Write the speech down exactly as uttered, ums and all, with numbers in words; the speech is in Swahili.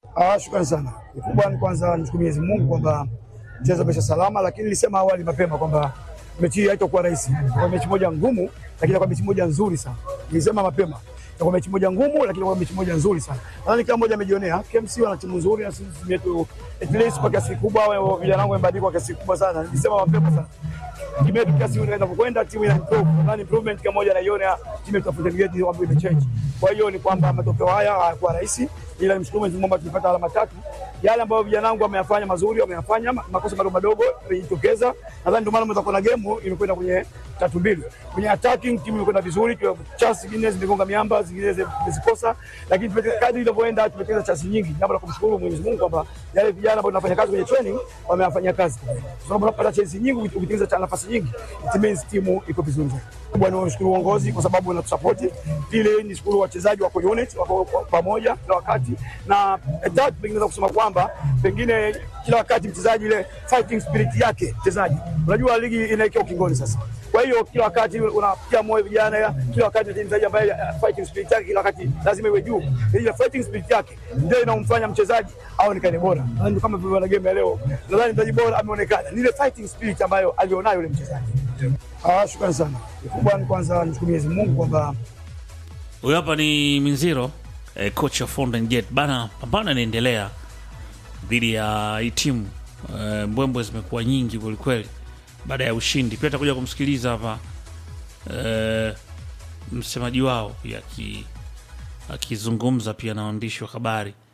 Ah, shukrani sana. Kikubwa ni kwanza nimshukuru Mwenyezi Mungu kwamba mchezo umesha salama, lakini nilisema awali mapema kwamba mechi hii haitakuwa rahisi. Kwa mechi moja ngumu, lakini kwa mechi moja nzuri sana. Nilisema mapema kwa mechi moja ngumu, lakini kwa mechi moja nzuri sana. Nadhani kila mmoja amejionea K M C wana timu nzuri na sisi yetu at least kwa kiasi kikubwa, wao vijana wangu wamebadilika kwa kiasi kikubwa sana. Nilisema mapema sana. Timu yetu kiasi inapokwenda timu ina improve. Nadhani improvement kama moja naiona timu yetu tunafuatilia ambayo imechange. Kwa hiyo ni kwamba matokeo haya hayakuwa rahisi, ila nimshukuru Mwenyezi Mungu tumepata alama tatu. Yale ambayo vijana wangu wameyafanya mazuri, wameyafanya makosa madogo madogo yalijitokeza. Nadhani ndio maana mwanzo kuna game imekwenda kwenye tatu mbili. Kwenye attacking timu imekwenda vizuri, kwa chance zingine zimegonga miamba, zingine zimezikosa, lakini kadri ilivyoenda tumetengeneza chance nyingi. Jambo la kumshukuru Mwenyezi Mungu kwamba yale vijana ambao tunafanya kazi kwenye training wameyafanya kazi. Kwa sababu unapata chance nyingi, ukitengeneza nafasi nyingi, it means timu iko vizuri zaidi. Bwana, nashukuru uongozi kwa sababu wanatusupport. Pili ni shukuru wachezaji wako unit wako pamoja kila wakati, na tatu pengine kusema kwamba pengine kila wakati mchezaji ile fighting spirit yake mchezaji, unajua ligi inaelekea ukingoni sasa. Kwa hiyo kila wakati unapitia moyo vijana, kila wakati mchezaji ambaye fighting spirit yake kila wakati lazima iwe juu. Ile fighting spirit yake ndio inamfanya mchezaji aonekane bora. Ndio kama vile wana game ya leo, nadhani mchezaji bora ameonekana ni ile fighting spirit ambayo alionayo yule mchezaji. Ah, shukrani sana. Kikubwa ni kwanza nimshukuru Mwenyezi Mungu kwamba huyu hapa ni Minziro, eh, coach wa Fountain Gate. Bana, pambano inaendelea dhidi ya hii timu. Eh, mbwembwe zimekuwa nyingi kweli kweli baada ya ushindi. Pia tutakuja kumsikiliza hapa eh, msemaji wao pia akizungumza pia na waandishi wa habari.